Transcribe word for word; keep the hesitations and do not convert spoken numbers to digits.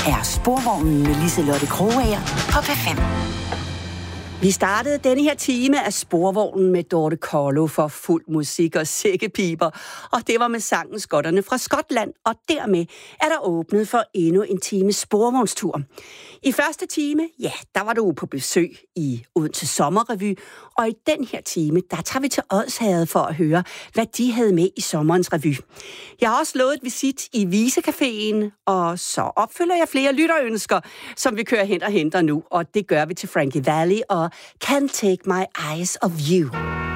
er Sporvognen med Liselotte Krogager på P fem. Vi startede denne her time af Sporvognen med Dorte Kollo for fuld musik og sækkepiber, og det var med sangen Skotterne fra Skotland, og dermed er der åbnet for endnu en time sporvognstur. I første time, ja, der var du på besøg i Odense Sommerrevy, og i den her time, der tager vi til Odsherred for at høre, hvad de havde med i sommerens revy. Jeg har også lovet et visit i Visecaféen, og så opfylder jeg flere lytterønsker, som vi kører hen og henter nu, og det gør vi til Frankie Valli og Can't Take My Eyes Off You.